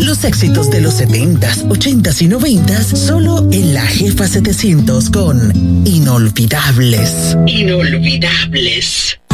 Los éxitos de los 70s, 80s y 90s solo en la Jefa 700 con Inolvidables. Inolvidables.